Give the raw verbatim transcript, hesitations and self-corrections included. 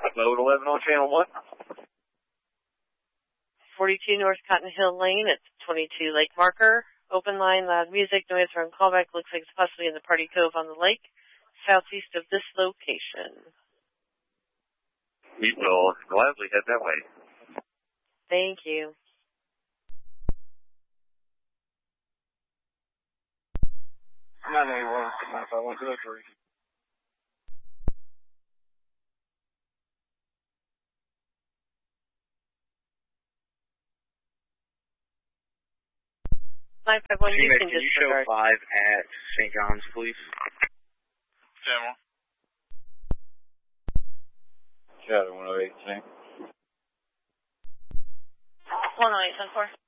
Mode eleven on channel one. forty-two North Cotton Hill Lane, it's twenty-two Lake Marker. Open line, loud music, noise from callback. Looks like it's possibly in the Party Cove on the lake, southeast of this location. We will gladly head that way. Thank you. nine eight one, nine five one two three. nine five one, you can Can you show disregard. five at Saint John's, please? Samuel. Shadow one oh eight, same. one oh eight, ten four.